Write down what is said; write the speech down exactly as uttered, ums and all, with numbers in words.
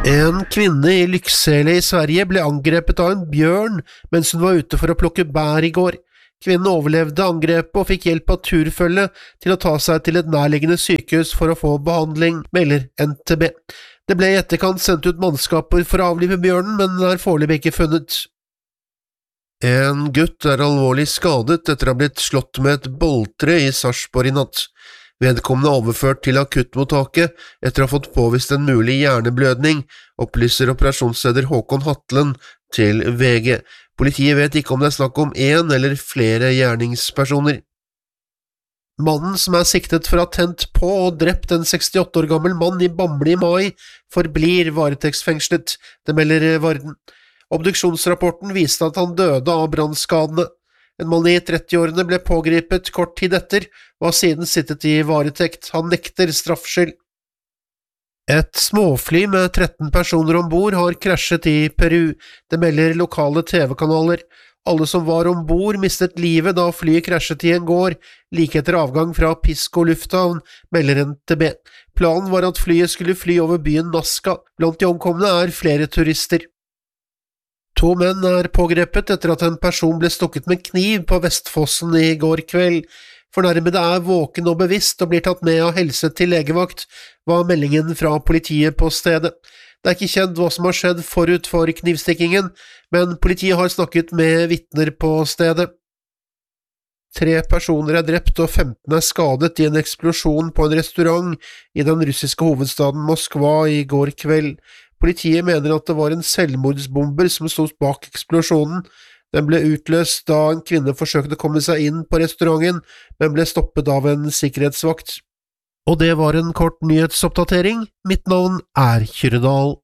En kvinne i Lycksele i Sverige ble angrepet av en bjørn mens hun var ute for å plukke bær i går. Kvinnen overlevde angrepet og fikk hjelp av turfølge til å ta seg til et nærliggende sykehus for å få behandling, melder N T B. Det ble i etterkant sendt ut mannskaper for å avlive bjørnen, men den er foreløpig ikke funnet. En gutt er alvorlig skadet etter å ha blitt slått med et boltre i Sarpsborg i natt. Vedkommende er overført til akuttmottaket etter å ha fått påvist en mulig hjerneblødning, opplyser operasjonsleder Håkon Hatlen til V G. Politiet vet ikke om det er snakk om en eller flere gjerningspersoner. Mannen som er siktet for å ha tent på og drept en sekstiåtte år gammel mann i Bamble i mai, forblir varetektsfengslet, det melder Varden. Obduksjonsrapporten viste at han døde av brannskadene. En mann i trettiårene ble pågripet kort tid etter, og har siden sittet i varetekt. Han nekter straffskyld. Et småfly med tretten personer ombord har krasjet i Peru, det melder lokale T V-kanaler. Alle som var ombord mistet livet da flyet krasjet i en gård, like etter avgang fra Pisco lufthavn, melder N T B. Planen var at flyet skulle fly over byen Nazca. Blant de omkomne er flere turister. To menn er pågrepet etter at en person ble stukket med kniv på Vestfossen i går kveld. Fornærmede er våken og bevisst og blir tatt med av helse til legevakt, var meldingen fra politiet på stedet. Det er ikke kjent hva som har skjedd forut for knivstikkingen, men politiet har snakket med vitner på stedet. Tre personer er drept og femten er skadet i en eksplosjon på en restaurant i den russiske hovedstaden Moskva i går kveld. Politiet mener at det var en selvmordsbomber som stod bak eksplosjonen. Den ble utløst da en kvinne forsøkte å komme seg inn på restauranten, men ble stoppet av en sikkerhetsvakt. Og det var en kort nyhetsoppdatering. Mitt navn er Kyrre Dahl.